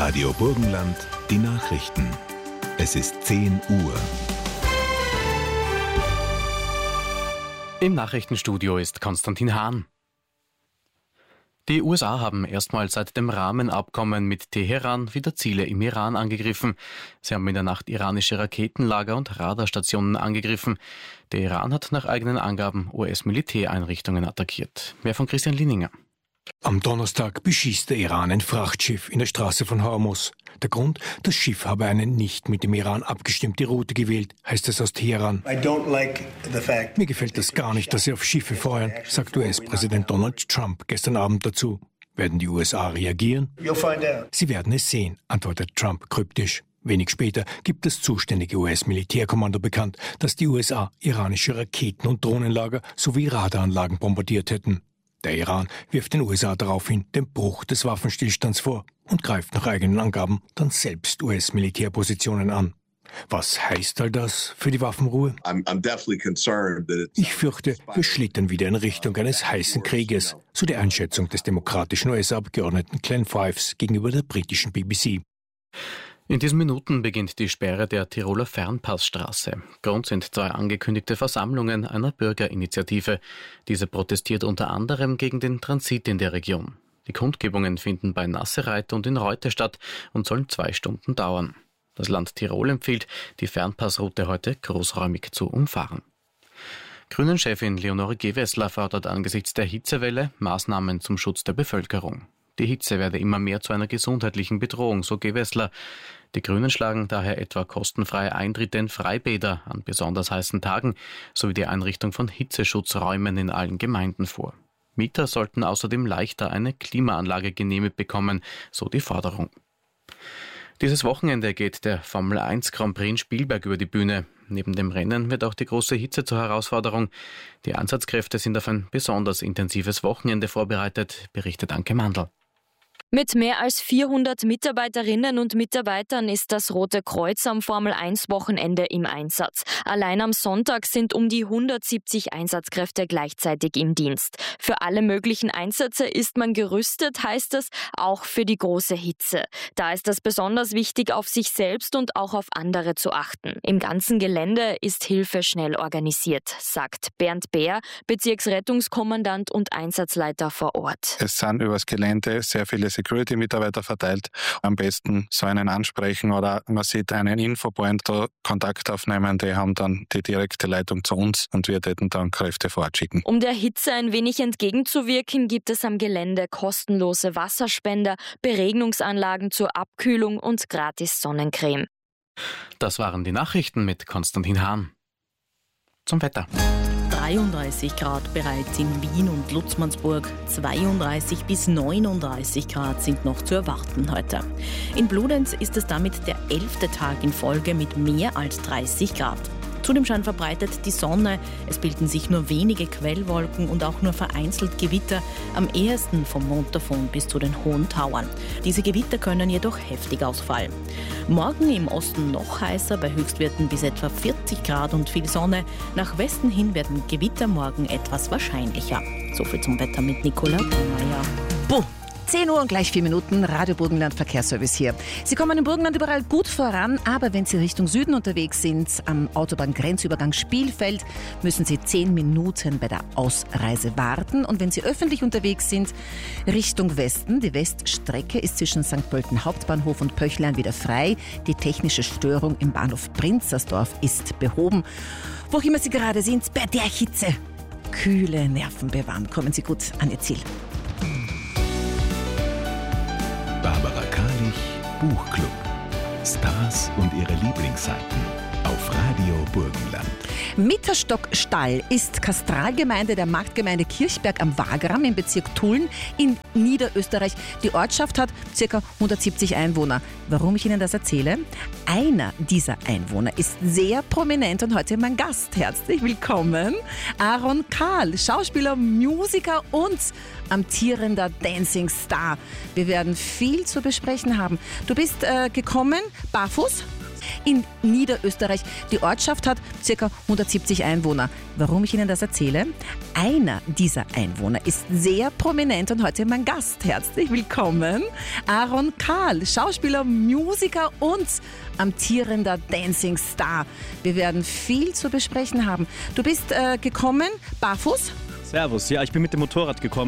Radio Burgenland, die Nachrichten. Es ist 10 Uhr. Im Nachrichtenstudio ist Konstantin Hahn. Die USA haben erstmals seit dem Rahmenabkommen mit Teheran wieder Ziele im Iran angegriffen. Sie haben in der Nacht iranische Raketenlager und Radarstationen angegriffen. Der Iran hat nach eigenen Angaben US-Militäreinrichtungen attackiert. Mehr von Christian Linninger. Am Donnerstag beschießt der Iran ein Frachtschiff in der Straße von Hormuz. Der Grund? Das Schiff habe eine nicht mit dem Iran abgestimmte Route gewählt, heißt es aus Teheran. Mir gefällt das gar nicht, dass sie auf Schiffe feuern, sagt US-Präsident Donald Trump gestern Abend dazu. Werden die USA reagieren? Sie werden es sehen, antwortet Trump kryptisch. Wenig später gibt das zuständige US-Militärkommando bekannt, dass die USA iranische Raketen- und Drohnenlager sowie Radaranlagen bombardiert hätten. Der Iran wirft den USA daraufhin den Bruch des Waffenstillstands vor und greift nach eigenen Angaben dann selbst US-Militärpositionen an. Was heißt all das für die Waffenruhe? Ich fürchte, wir schlittern wieder in Richtung eines heißen Krieges, so die Einschätzung des demokratischen US-Abgeordneten Glenn Fives gegenüber der britischen BBC. In diesen Minuten beginnt die Sperre der Tiroler Fernpassstraße. Grund sind 2 angekündigte Versammlungen einer Bürgerinitiative. Diese protestiert unter anderem gegen den Transit in der Region. Die Kundgebungen finden bei Nassereit und in Reute statt und sollen 2 Stunden dauern. Das Land Tirol empfiehlt, die Fernpassroute heute großräumig zu umfahren. Grünen-Chefin Leonore Gewessler fordert angesichts der Hitzewelle Maßnahmen zum Schutz der Bevölkerung. Die Hitze werde immer mehr zu einer gesundheitlichen Bedrohung, so Gewessler. Die Grünen schlagen daher etwa kostenfreie Eintritte in Freibäder an besonders heißen Tagen sowie die Einrichtung von Hitzeschutzräumen in allen Gemeinden vor. Mieter sollten außerdem leichter eine Klimaanlage genehmigt bekommen, so die Forderung. Dieses Wochenende geht der Formel 1 Grand Prix in Spielberg über die Bühne. Neben dem Rennen wird auch die große Hitze zur Herausforderung. Die Einsatzkräfte sind auf ein besonders intensives Wochenende vorbereitet, berichtet Anke Mandl. Mit mehr als 400 Mitarbeiterinnen und Mitarbeitern ist das Rote Kreuz am Formel-1-Wochenende im Einsatz. Allein am Sonntag sind um die 170 Einsatzkräfte gleichzeitig im Dienst. Für alle möglichen Einsätze ist man gerüstet, heißt es, auch für die große Hitze. Da ist es besonders wichtig, auf sich selbst und auch auf andere zu achten. Im ganzen Gelände ist Hilfe schnell organisiert, sagt Bernd Bär, Bezirksrettungskommandant und Einsatzleiter vor Ort. Es sind übers Gelände sehr viele Security-Mitarbeiter verteilt. Am besten so einen ansprechen oder man sieht einen Infopoint, da Kontakt aufnehmen, die haben dann die direkte Leitung zu uns und wir täten dann Kräfte fortschicken. Um der Hitze ein wenig entgegenzuwirken, gibt es am Gelände kostenlose Wasserspender, Beregnungsanlagen zur Abkühlung und gratis Sonnencreme. Das waren die Nachrichten mit Konstantin Hahn. Zum Wetter. 33 Grad bereits in Wien und Lutzmannsburg, 32 bis 39 Grad sind noch zu erwarten heute. In Bludenz ist es damit der 11. Tag in Folge mit mehr als 30 Grad. Zudem scheint verbreitet die Sonne, es bilden sich nur wenige Quellwolken und auch nur vereinzelt Gewitter, am ehesten vom Montafon bis zu den Hohen Tauern. Diese Gewitter können jedoch heftig ausfallen. Morgen im Osten noch heißer, bei Höchstwerten bis etwa 40 Grad und viel Sonne. Nach Westen hin werden Gewitter morgen etwas wahrscheinlicher. Soviel zum Wetter mit Nicola Meyer. 10 Uhr und gleich 4 Minuten, Radio Burgenland Verkehrsservice hier. Sie kommen im Burgenland überall gut voran, aber wenn Sie Richtung Süden unterwegs sind, am Autobahngrenzübergang Spielfeld, müssen Sie 10 Minuten bei der Ausreise warten. Und wenn Sie öffentlich unterwegs sind, Richtung Westen, die Weststrecke ist zwischen St. Pölten Hauptbahnhof und Pöchlein wieder frei. Die technische Störung im Bahnhof Prinzersdorf ist behoben. Wo auch immer Sie gerade sind, bei der Hitze, kühle Nerven bewahren. Kommen Sie gut an Ihr Ziel. Barbara Karlich, Buchclub. Stars und ihre Lieblingsseiten auf Radio Burgenland. Mitterstockstall ist Katastralgemeinde der Marktgemeinde Kirchberg am Wagram im Bezirk Tulln in Niederösterreich. Die Ortschaft hat ca. 170 Einwohner. Warum ich Ihnen das erzähle? Einer dieser Einwohner ist sehr prominent und heute mein Gast. Herzlich willkommen, Aaron Kahl, Schauspieler, Musiker und amtierender Dancing Star. Wir werden viel zu besprechen haben. Du bist gekommen, barfuß? in Niederösterreich. Die Ortschaft hat ca. 170 Einwohner. Warum ich Ihnen das erzähle? Einer dieser Einwohner ist sehr prominent und heute mein Gast. Herzlich willkommen, Aaron Kahl, Schauspieler, Musiker und amtierender Dancing Star. Wir werden viel zu besprechen haben. Du bist gekommen, barfuß? Servus, ja, ich bin mit dem Motorrad gekommen.